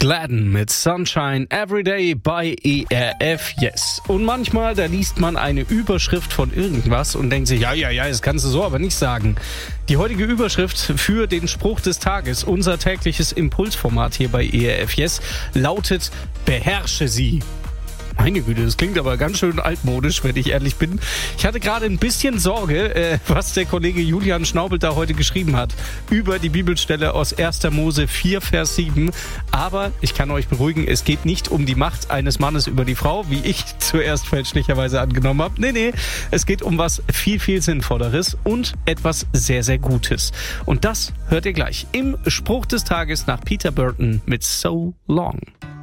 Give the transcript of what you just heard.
Gladden mit Sunshine Everyday bei ERF Yes. Und manchmal, da liest man eine Überschrift von irgendwas und denkt sich, ja, das kannst du so aber nicht sagen. Die heutige Überschrift für den Spruch des Tages, unser tägliches Impulsformat hier bei ERF Yes, lautet: Beherrsche sie. Meine Güte, das klingt aber ganz schön altmodisch, wenn ich ehrlich bin. Ich hatte gerade ein bisschen Sorge, was der Kollege Julian Schnaubelt da heute geschrieben hat über die Bibelstelle aus 1. Mose 4, Vers 7. Aber ich kann euch beruhigen, es geht nicht um die Macht eines Mannes über die Frau, wie ich zuerst fälschlicherweise angenommen habe. Nee, es geht um was viel, viel Sinnvolleres und etwas sehr, sehr Gutes. Und das hört ihr gleich im Spruch des Tages nach Peter Burton mit So Long.